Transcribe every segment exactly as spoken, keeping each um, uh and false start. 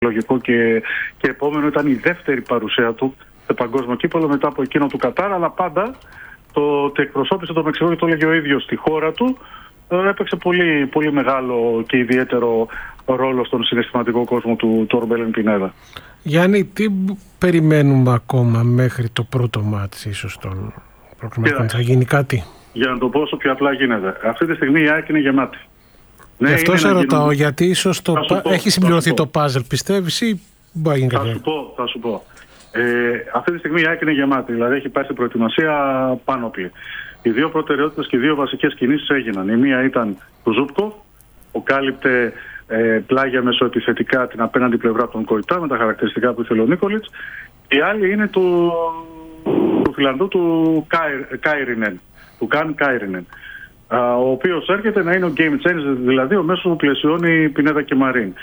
λογικό και, και επόμενο. Ήταν η δεύτερη παρουσία του σε παγκόσμιο κύπελλο μετά από εκείνο του Κατάρ, αλλά πάντα το ότι εκπροσώπησε το Μεξικό και το έλεγε ο ίδιος στη χώρα του, έπαιξε πολύ, πολύ μεγάλο και ιδιαίτερο ρόλο στον συναισθηματικό κόσμο του, του Ορμπέλεν Πινέδα. Γιάννη, τι περιμένουμε ακόμα μέχρι το πρώτο μάτς ίσως των προκριματικών? Θα γίνει κάτι? Για να το πω όσο πιο απλά γίνεται. Αυτή τη στιγμή η ΑΕΚ είναι γεμάτη. Γι' ναι, αυτό σε ρωτάω, γίνουν... γιατί ίσως το πα... πω, έχει συμπληρωθεί το πάζελ, πιστεύεις, ή μπορεί να γίνει κάτι? Θα σου πω, θα σου πω. Ε, αυτή τη στιγμή η ΑΕΚ είναι γεμάτη, δηλαδή έχει πάει στην προετοιμασία πάνωπλη. Οι δύο προτεραιότητες και οι δύο βασικές κινήσεις έγιναν. Η μία ήταν του Ζούπκο, που κάλυπτε ε, πλάγια μεσοεπιθετικά την απέναντι πλευρά των Κοϊτά με τα χαρακτηριστικά που ήθελε ο Νίκολιτς. Η άλλη είναι του, του Φιλανδού του Κάιρινεν, του Καν Κάιρινεν, ο οποίος έρχεται να είναι ο game changer, δηλαδή ο μέσος που πλαισιώνει Πινέδα και Μαρίν.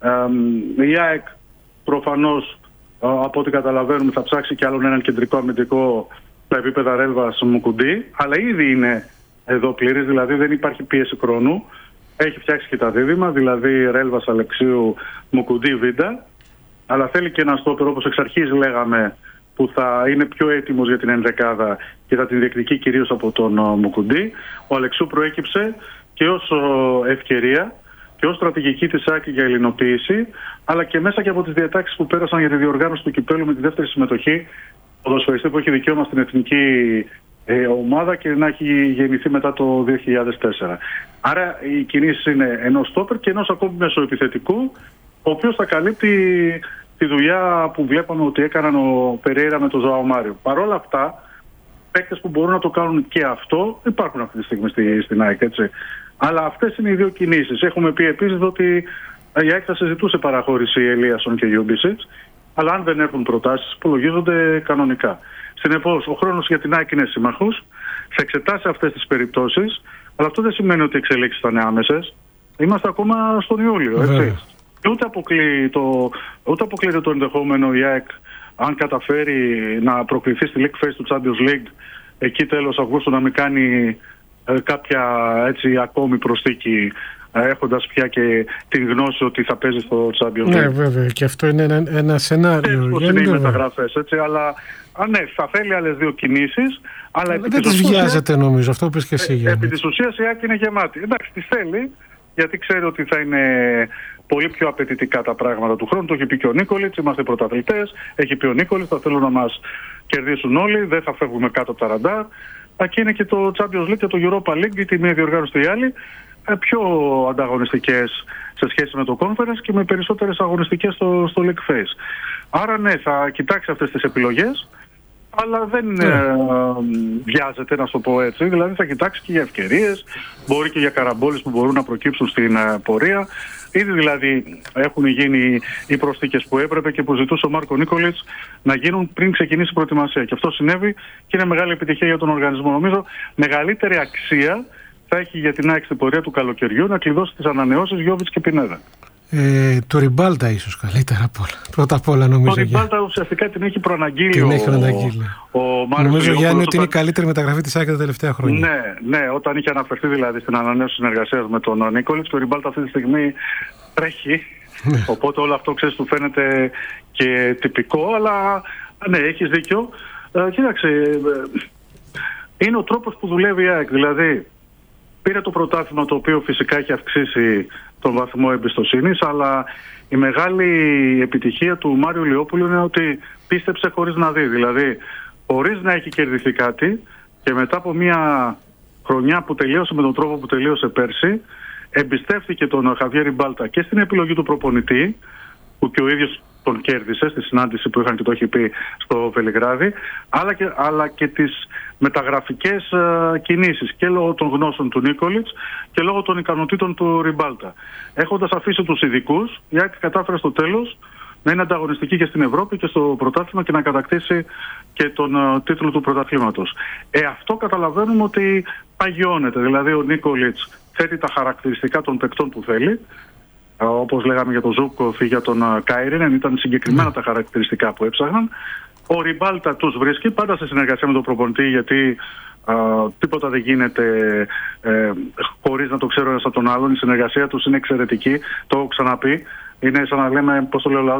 Η ΑΕΚ προφανώς, από ό,τι καταλαβαίνουμε, θα ψάξει και άλλον έναν κεντρικό αμυντικό στα επίπεδα Ρέλβας Μουκουντή, αλλά ήδη είναι εδώ πλήρης, δηλαδή δεν υπάρχει πίεση χρόνου. Έχει φτιάξει και τα δίδυμα, δηλαδή Ρέλβας Αλεξίου, Μουκουντή Βίντα, αλλά θέλει και ένα στόπερ, όπως εξ αρχής λέγαμε, που θα είναι πιο έτοιμος για την ενδεκάδα και θα την διεκδικεί κυρίως από τον Μουκουντή. Ο Αλεξίου προέκυψε και ως ευκαιρία και ως στρατηγική της ΑΕΚ για ελληνοποίηση, αλλά και μέσα και από τις διατάξεις που πέρασαν για τη διοργάνωση του κυπέλλου με τη δεύτερη συμμετοχή ποδοσφαιριστή που έχει δικαίωμα στην εθνική ε, ομάδα και να έχει γεννηθεί μετά το δύο χιλιάδες τέσσερα. Άρα οι κινήσεις είναι ενός στόπερ και ενός ακόμη μεσοεπιθετικού, ο οποίος θα καλύπτει τη δουλειά που βλέπαμε ότι έκαναν ο Περέιρα με τον Ζωάο Μάριο. Παρ' όλα αυτά, παίκτες που μπορούν να το κάνουν και αυτό υπάρχουν αυτή τη στιγμή στη, στην ΑΕΚ, έτσι. Αλλά αυτές είναι οι δύο κινήσεις. Έχουμε πει επίσης ότι η ΑΕΚ θα συζητούσε παραχώρηση Ελίασον και Γιούμπισιτς, αλλά αν δεν έρθουν προτάσεις, υπολογίζονται κανονικά. Συνεπώς, ο χρόνος για την ΑΕΚ είναι σύμμαχος, θα εξετάσει αυτές τις περιπτώσεις, αλλά αυτό δεν σημαίνει ότι οι εξελίξεις θα είναι άμεσες. Είμαστε ακόμα στον Ιούλιο, έτσι. Και ούτε αποκλείει το, ούτε αποκλείεται το ενδεχόμενο η ΑΕΚ, αν καταφέρει να προκληθεί στη League Phase του Champions League, εκεί τέλος Αυγούστου να μην κάνει ε, κάποια έτσι ακόμη προσθήκη, ε, έχοντας πια και την γνώση ότι θα παίζει στο Champions League. Ναι, βέβαια, και αυτό είναι ένα, ένα σενάριο. Έτσι πως είναι οι μεταγραφές, έτσι, αλλά α, ναι, θα θέλει άλλες δύο κινήσεις. Αλλά δεν τις βιάζεται, νομίζω, αυτό που πες και εσύ, Γιάννη. Επί της ουσίας η ΑΕΚ είναι γεμάτη. Εντάξει, τις θέλει, γιατί ξέρει ότι θα είναι πολύ πιο απαιτητικά τα πράγματα του χρόνου. Το έχει πει και ο Νίκολιτς, είμαστε πρωταθλητές. Έχει πει ο Νίκολιτς, θα θέλουν να μας κερδίσουν όλοι, δεν θα φεύγουμε κάτω από τα ραντάρ. Και είναι και το Champions League και το Europa League, γιατί η μία διοργάνωση η άλλη, πιο ανταγωνιστικές σε σχέση με το Conference και με περισσότερες αγωνιστικές στο, στο League Phase. Άρα ναι, θα κοιτάξει αυτές τις επιλογές, αλλά δεν ναι. ε, βιάζεται, να σου το πω έτσι. Δηλαδή θα κοιτάξει και για ευκαιρίες, μπορεί και για καραμπόλες που μπορούν να προκύψουν στην ε, πορεία. Ήδη δηλαδή έχουν γίνει οι προσθήκες που έπρεπε και που ζητούσε ο Μάρκο Νίκολιτς να γίνουν πριν ξεκινήσει η προετοιμασία. Και αυτό συνέβη και είναι μεγάλη επιτυχία για τον οργανισμό. Νομίζω μεγαλύτερη αξία θα έχει για την ΑΕΚ στην πορεία του καλοκαιριού να κλειδώσει τις ανανεώσεις Γιόβιτς και Πινέδα. Ε, το Ριμπάλτα ίσως καλύτερα απ' όλα. Πρώτα απ' όλα νομίζω. Το Ριμπάλτα ουσιαστικά την έχει προαναγγείλει. Την έχει προαναγγείλει. Ο, ο Μάριος νομίζω, Γιάννη, ότι όταν... είναι η καλύτερη μεταγραφή της ΑΕΚ τα τελευταία χρόνια. Ναι, ναι, όταν είχε αναφερθεί δηλαδή στην ανανέωση συνεργασίας με τον Νίκολιτς, το Ριμπάλτα αυτή τη στιγμή τρέχει. Ναι. Οπότε όλο αυτό, ξέρεις, του φαίνεται και τυπικό, αλλά ναι, έχεις δίκιο. Ε, κοίταξε, ε, είναι ο τρόπος που δουλεύει η ΑΕΚ. Δηλαδή, πήρε το πρωτάθλημα, το οποίο φυσικά έχει αυξήσει τον βαθμό εμπιστοσύνης, αλλά η μεγάλη επιτυχία του Μάριου Λιόπουλου είναι ότι πίστεψε χωρίς να δει. Δηλαδή, χωρίς να έχει κερδιθεί κάτι και μετά από μια χρονιά που τελείωσε με τον τρόπο που τελείωσε πέρσι, εμπιστεύτηκε τον Χαβιέρ Ριμπάλτα και στην επιλογή του προπονητή, που και ο ίδιος τον κέρδισε στη συνάντηση που είχαν και το έχει πει στο Βελιγράδι, αλλά και, αλλά και τις μεταγραφικές uh, κινήσεις και λόγω των γνώσεων του Νίκολιτς και λόγω των ικανοτήτων του Ριμπάλτα. Έχοντας αφήσει τους ειδικούς, η ΑΕΚ κατάφερε στο τέλος να είναι ανταγωνιστική και στην Ευρώπη και στο πρωτάθλημα και να κατακτήσει και τον uh, τίτλο του πρωταθλήματος. Ε, αυτό καταλαβαίνουμε ότι παγιώνεται. Δηλαδή ο Νίκολιτς θέτει τα χαρακτηριστικά των παικτών που θέλει. Όπως λέγαμε για τον Ζούκοφ ή για τον Κάιρινεν, ήταν συγκεκριμένα τα χαρακτηριστικά που έψαχναν. Ο Ριμπάλτα τους βρίσκει πάντα σε συνεργασία με τον προπονητή, γιατί α, τίποτα δεν γίνεται ε, χωρίς να το ξέρω ένας από τον άλλον. Η συνεργασία τους είναι εξαιρετική, το έχω ξαναπεί. Είναι σαν να λέμε, πώς το λέω,